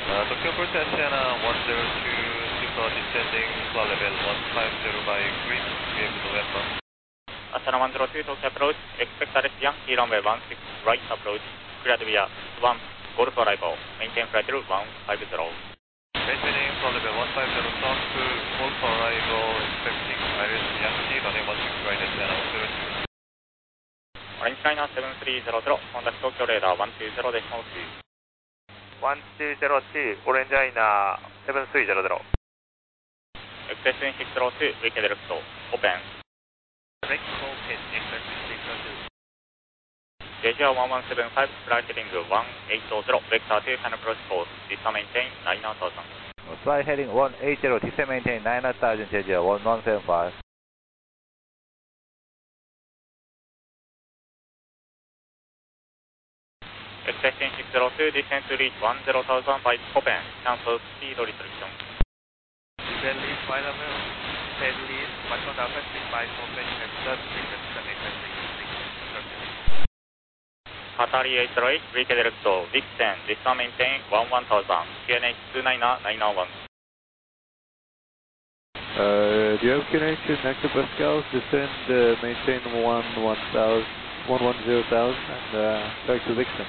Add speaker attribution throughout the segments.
Speaker 1: Tokyo Port Sienna 102, super descending flight level 150 by grid, via November.
Speaker 2: Astana 102, Tokyo approach, expect arrest Yankee runway 16 right approach, cleared via 1 Golf arrival, maintain flight level 150.
Speaker 1: Maintaining flight level 150 south to Golf arrival, expecting arrest Yankee runway 16 right at Sienna 102.
Speaker 2: Orange Liner 7300, contact Tokyo radar 120 decimal 2.
Speaker 1: 1202, Orange Liner 7300.
Speaker 2: Express 602, weekend left, open.
Speaker 1: Direct open, Express 602.
Speaker 2: JGR 1175, flight heading 180, vector 2, final approach course, vista maintain 9000.
Speaker 3: Flight heading 180, descent maintain 9000, JGR 1175.
Speaker 2: Express 602, descent to reach 10,000 by open, cancel speed restriction.
Speaker 1: Delhi, flight level, steadily, but not affected by open, express frequency and express 602.
Speaker 2: Qatari 808, weekend left, Dixon, vista maintain 11,000, QNH 29991.
Speaker 3: Do you have connection, hectopascals, descend, maintain 110,000 and back to Dixon.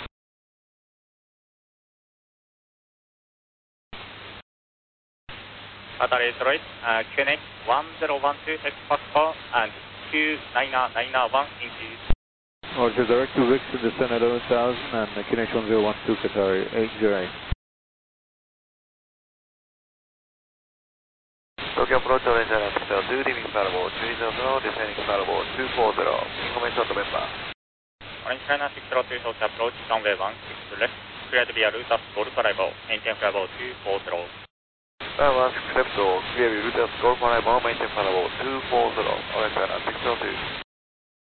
Speaker 2: Qatari 808, QNH 1012 hectopascal and 29991 into.
Speaker 3: Roger, direct to Dixon, descend at 11,000 and QNH 1012 Qatari 808.
Speaker 1: Tokyo approach Orange Liner 602, leaving Parabol 300, descending Parabol 240, information to member.
Speaker 2: Orange Liner 602, Tokyo approach, runway 16 left, cleared via Lutas Golf arrival, maintain Parabol 240.
Speaker 1: Runway 16 left, clear Lutas Golf arrival, maintain Parabol 240, Orange Liner 602.